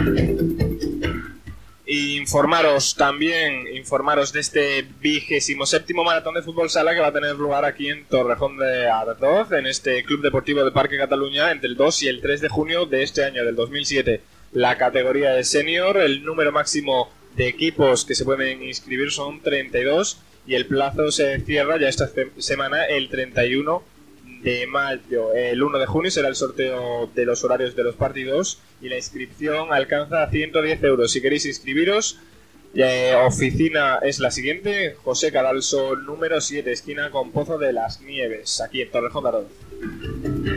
Informaros de este 27º maratón de fútbol sala que va a tener lugar aquí en Torrejón de Ardoz, en este Club Deportivo de Parque Cataluña, entre el 2 y el 3 de junio de este año, del 2007. La categoría de senior, el número máximo de equipos que se pueden inscribir son 32 y el plazo se cierra ya esta semana, el 31 de mayo. El 1 de junio será el sorteo de los horarios de los partidos y la inscripción alcanza a 110 euros. Si queréis inscribiros, oficina es la siguiente: José Cadalso número 7, esquina con Pozo de las Nieves, aquí en Torrejón de Ardoz.